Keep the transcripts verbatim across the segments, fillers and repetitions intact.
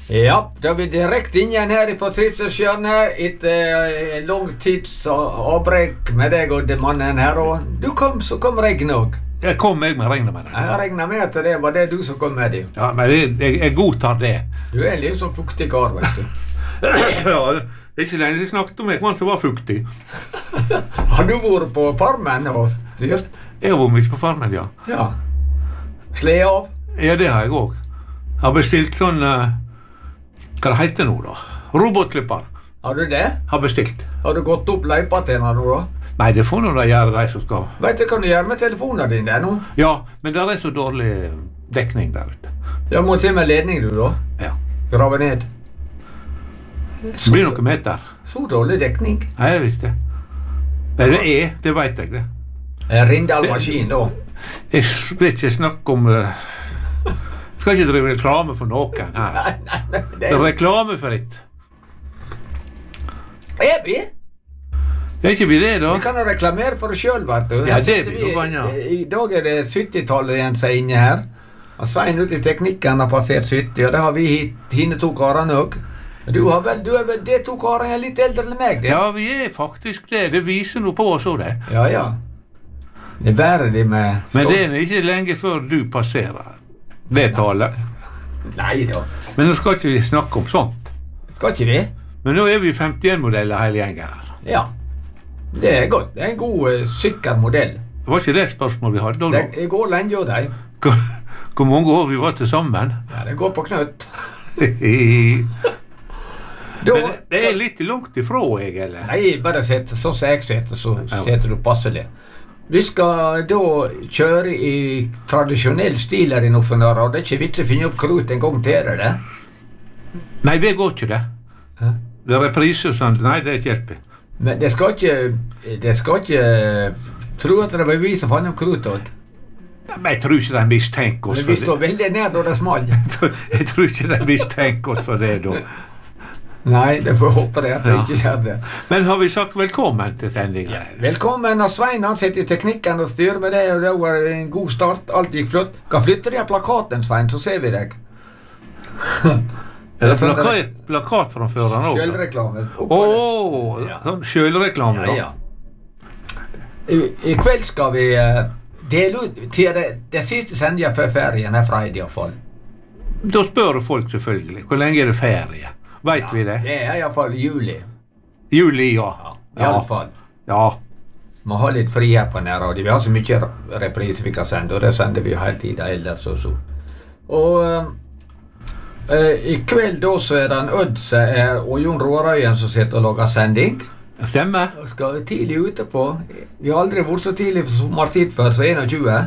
Ja, da er vi direkte inn igjen her fra Trivselshjørnet etter uh, lang tids avbrekk med deg og det mannen her. Og du kom, så kom regnet også. Jeg kom jeg med regnet med det. Jeg regnet med at det var det du som kom med det. Ja, men jeg, jeg, jeg godtar det. Du er litt så fuktig kar, vet du. Ja, det er ikke lenge siden jeg snakket om jeg var så var fuktig. Har du vært på farmen og styrt? Jeg har vært mye på farmen, ja. Ja. Sle av? Ja, det har jeg også. Jeg har bestilt sånn, uh, hva det heter nå da? Robotklipper. Har du det? Har bestilt. Har du gått opp løypa til henne nå da? Nei, det får noe å gjøre de som skal. Vet du hva du gjør med telefonen din der nå? Ja, men det er så dårlig dekning der ute. Ja, må til med ledning du da? Ja. Grave ned. Det blir noe meter. Så dårlig dekning. Nei, jeg visste det. Nei, det er, det vet jeg det. Rindal-maskin da. Jeg vil ikke snakke om... Uh, skal ikke drive reklame for noen her. Nei, nei, nei. Det er reklamefritt. Er vi? Er ikke vi det da? Vi kan reklamere for oss selv, vet du. Ja, det er vi så banja. I dag er det syttitallet igjen som er inne her. Og Svein ut i teknikken har passert sytti, og det har vi hine to karene også. Du har vel, du er vel, de to karene er litt eldre enn meg, det. Ja, vi er faktisk det. Det viser noe på oss også, det. Ja, ja. Det er bare de med... Men det er ikke lenge før du passerer det tallet. Nei da. Men nå skal ikke vi snakke om sånt. Skal ikke vi? Men nå er vi femtien-modeller hele gjengen her. Ja. Det er godt. Det er en god, uh, sikker modell. Det var ikke det spørsmålet vi hadde da? Det, det går lenge av deg. Hvor, hvor mange år vi var til sammen? Ja, det går på knøtt. Da, Men det er litt langt ifra, jeg, eller? Nei, bare sette sånn som jeg setter, så setter du passelig. Vi skal da kjøre i tradisjonell stil her i Noffenara, og det er ikke vits å finne opp krut en gang til, er det? Nei, det går ikke det. Hæ? Det er reprise og sånn, nei, det er ikke hjelp. Men det skal ikke, det skal ikke tro at det var vi som fant opp krut også. Men jeg tror ikke de mistenker oss for det. Men vi står veldig ned da det smalt. Jeg tror ikke de mistenker oss for det da. Nei, det får håpe det at jeg ja. ikke gjør det. Men har vi sagt velkommen til sendingen? Ja. Velkommen, og Svein han sitter i teknikken og styrer med det, og det var en god start, alt gikk flott. Kan flytte de av plakaten, Svein, så ser vi deg. Er det plakat, plakat framfor han også? Kjølreklame. Åh, ja. Sånn kjølreklame da. Ja, ja. I, I kveld skal vi uh, dele ut til det, det siste sendingen før ferien er fredag i hvert fall. Da spør folk selvfølgelig, hvor lenge er det ferie? Vet ja, vi det? Det er i hvert fall juli. Juli, ja. Ja, i alle fall. Ja. Vi har litt fri her på nærradio. Vi har så mye reprise vi kan sende, og det sender vi jo hele tiden ellers og så. Og uh, uh, i kveld da så er det en Odd som er, og Jon Rårøyen som sitter og lager sending. Stemmer. Og skal tidlig ute på. Vi har aldri vært så tidlig for sommertid før, så enogtjue.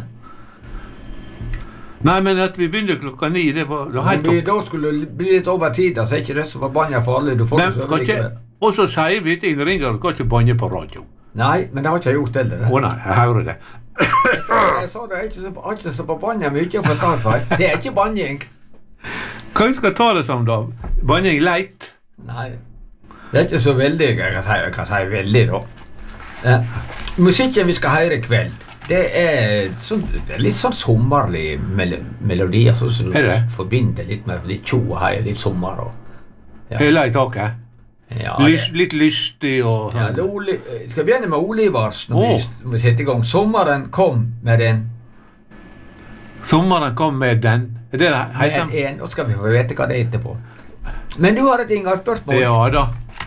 Nei, men at vi begynner klokka ni, det var, det var helt opp. Da skulle det bli litt over tid, så er ikke det så forbannet farlig. Du får men, ikke, og så sier vi til ingen ringer, du kan ikke banne på radio. Nei, men det har ikke jeg gjort heller. Å nei, jeg hører det. jeg sa det, jeg sa det, jeg er ikke så, så forbannet mye for ta seg. Det er ikke banning. Hva skal ta det som da? Banning leit? Nei, det er ikke så veldig, jeg kan si, jeg kan si veldig da. Eh, musikken vi skal høre i kveld, det er, sånn, det er litt sånn sommerlig mel melodier, så som du forbinder litt med litt tjo og hei, litt sommer og... Ja. Hele i taket? Ja, Lys, litt lystig og... Ja, Oli, skal begynne med Olivars når, oh. vi, når vi setter i gang. Sommeren kom med den... Sommeren kom med den? Er det det heter? Med en, og skal vi få vite hva det heter på. Men du har et Ingar spørsmål. Ja da.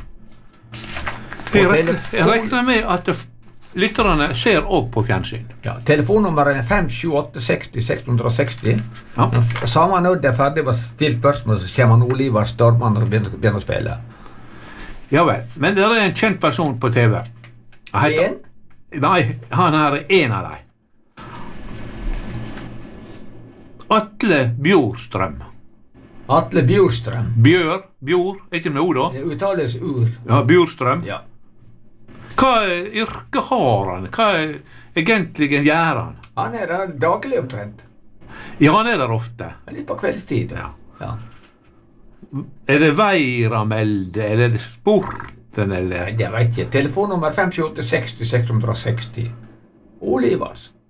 Jeg, re jeg regner med at lytterne ser også på fjernsyn. Ja, telefonnummeret er fem sju åtte seks null seks seks null. Ja. Samme når det er ferdig med stilt spørsmål, så kommer Olivar Stormann og begynner, begynner å spille. Ja vel, men det er en kjent person på T V. En? Nei, han er en av dem. Atle Bjorstrøm. Atle Bjorstrøm. Bjør, Bjor, ikke med ord da? Det uttales ur. Ja, Bjorstrøm. Ja. Hva yrke har han? Hva egentlig gjør han? Han er der daglig omtrent. Ja, han er der ofte. Litt på kveldstid. Ja. Ja. Er det Veiramelde, eller er det sporten, eller? Nei, det vet jeg ikke. Telefonnummer fem sju åtte seks null seks seks null. Olivars.